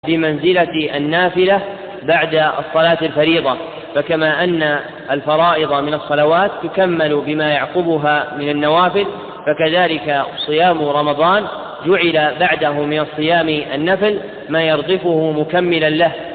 بمنزلة النافلة بعد الصلاة الفريضة، فكما أن الفرائض من الصلوات تكمل بما يعقبها من النوافل، فكذلك صيام رمضان جعل بعده من الصيام النفل ما يرضفه مكملا له.